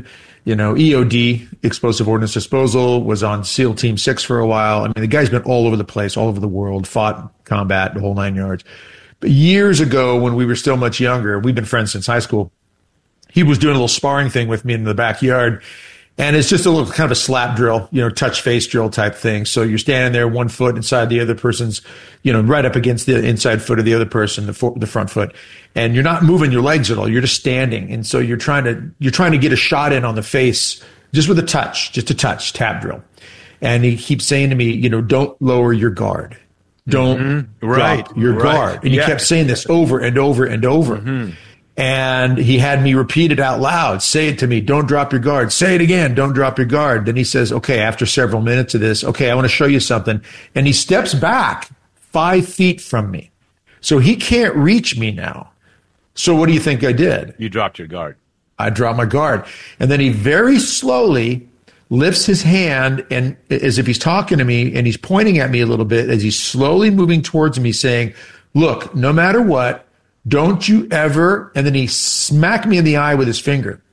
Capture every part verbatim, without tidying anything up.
you know, E O D, Explosive Ordnance Disposal, was on SEAL Team six for a while. I mean, the guy's been all over the place, all over the world, fought combat, the whole nine yards. But years ago, when we were still much younger, we've been friends since high school, he was doing a little sparring thing with me in the backyard. And it's just a little kind of a slap drill, you know, touch face drill type thing. So you're standing there, one foot inside the other person's, you know, right up against the inside foot of the other person, the, for, the front foot. And you're not moving your legs at all. You're just standing. And so you're trying to, you're trying to get a shot in on the face just with a touch, just a touch, tap drill. And he keeps saying to me, you know, don't lower your guard. Don't mm-hmm. right. drop your right. guard. And he yeah. kept saying this over and over and over. Mm-hmm. And he had me repeat it out loud. Say it to me. Don't drop your guard. Say it again. Don't drop your guard. Then he says, okay, after several minutes of this, okay, I want to show you something. And he steps back five feet from me. So he can't reach me now. So what do you think I did? You dropped your guard. I dropped my guard. And then he very slowly lifts his hand, and as if he's talking to me, and he's pointing at me a little bit as he's slowly moving towards me, saying, look, no matter what, don't you ever, and then he smacked me in the eye with his finger.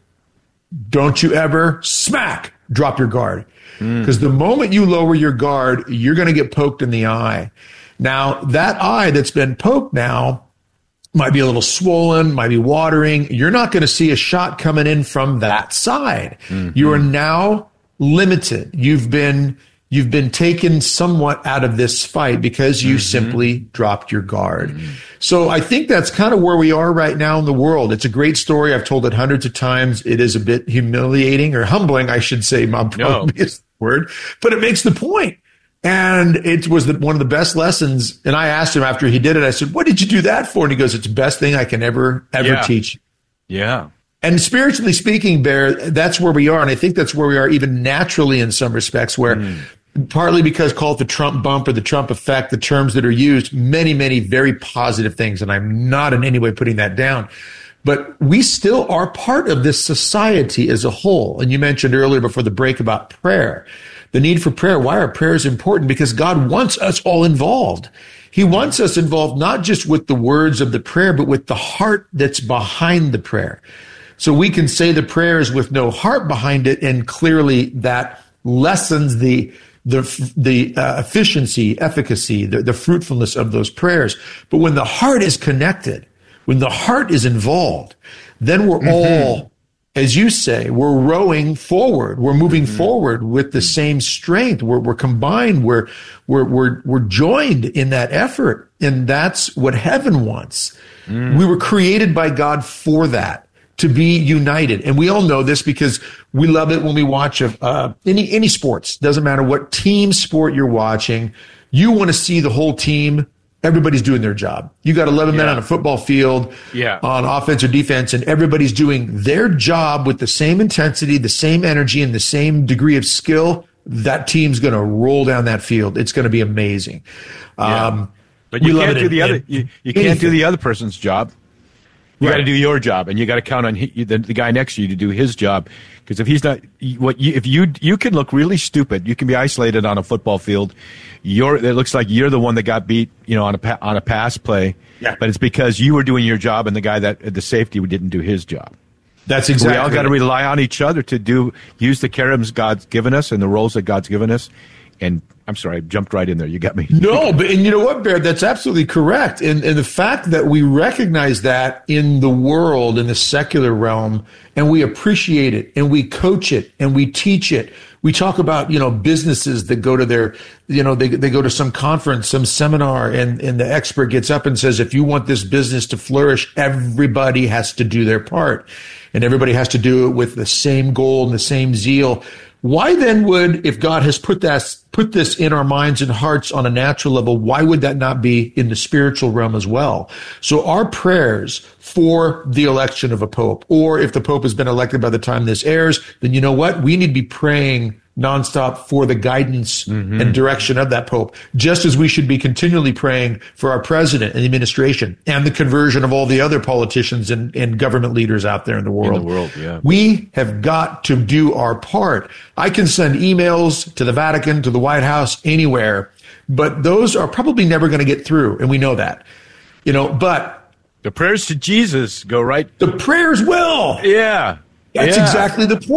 Don't you ever smack, drop your guard. Because mm. the moment you lower your guard, you're going to get poked in the eye. Now, that eye that's been poked now might be a little swollen, might be watering. You're not going to see a shot coming in from that side. Mm-hmm. You are now limited. You've been You've been taken somewhat out of this fight because you mm-hmm. simply dropped your guard. Mm-hmm. So I think that's kind of where we are right now in the world. It's a great story. I've told it hundreds of times. It is a bit humiliating or humbling, I should say, my probably no. is the word, but it makes the point. And it was the, one of the best lessons. And I asked him after he did it, I said, what did you do that for? And he goes, it's the best thing I can ever, ever yeah. teach. Yeah. And spiritually speaking, Bear, that's where we are. And I think that's where we are even naturally in some respects, where mm. partly because call it the Trump bump or the Trump effect, the terms that are used, many, many very positive things. And I'm not in any way putting that down. But we still are part of this society as a whole. And you mentioned earlier before the break about prayer, the need for prayer. Why are prayers important? Because God wants us all involved. He wants us involved not just with the words of the prayer, but with the heart that's behind the prayer. So we can say the prayers with no heart behind it, and clearly that lessens the the the uh, efficiency, efficacy, the, the fruitfulness of those prayers. But when the heart is connected, when the heart is involved, then we're mm-hmm. all, as you say, we're rowing forward. We're moving mm-hmm. forward with the same strength. We're we're combined. We're we're we're we're joined in that effort, and that's what heaven wants. Mm. We were created by God for that, to be united. And we all know this because we love it when we watch a, uh, any, any sports. Doesn't matter what team sport you're watching. You want to see the whole team. Everybody's doing their job. You got eleven yeah. men on a football field yeah. on offense or defense, and everybody's doing their job with the same intensity, the same energy, and the same degree of skill. That team's going to roll down that field. It's going to be amazing. Yeah. Um, but you can't do in, the other, you, you can't do the other person's job. You right. got to do your job, and you got to count on he, the, the guy next to you to do his job. Because if he's not, what you, if you you can look really stupid, you can be isolated on a football field. You're it looks like you're the one that got beat, you know, on a on a pass play. Yeah. But it's because you were doing your job, and the guy that the safety didn't do his job. That's exactly. We all got to rely on each other to do use the cherubims God's given us and the roles that God's given us. And I'm sorry, I jumped right in there. You got me. No, but and you know what, Bear? That's absolutely correct. And and the fact that we recognize that in the world, in the secular realm, and we appreciate it, and we coach it, and we teach it. We talk about, you know, businesses that go to their, you know, they they go to some conference, some seminar, and, and the expert gets up and says, if you want this business to flourish, everybody has to do their part. And everybody has to do it with the same goal and the same zeal. Why then would, if God has put that, put this in our minds and hearts on a natural level, why would that not be in the spiritual realm as well? So our prayers for the election of a pope, or if the pope has been elected by the time this airs, then you know what? We need to be praying nonstop for the guidance mm-hmm. and direction of that pope, just as we should be continually praying for our president and the administration and the conversion of all the other politicians and, and government leaders out there in the world. In the world, yeah. We have got to do our part. I can send emails to the Vatican, to the White House, anywhere, but those are probably never going to get through, and we know that. You know, but the prayers to Jesus go right. The prayers will. Yeah. That's yeah. exactly the point.